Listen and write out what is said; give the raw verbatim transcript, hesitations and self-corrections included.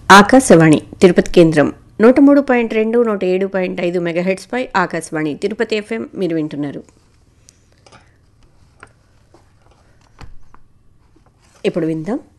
ఆకాశవాణి తిరుపతి కేంద్రం నూట మూడు పాయింట్ రెండు నూట ఏడు పాయింట్ ఐదు మెగాహెట్స్పై ఆకాశవాణి తిరుపతి ఎఫ్ఎం మీరు వింటున్నారు. ఇప్పుడు విందాం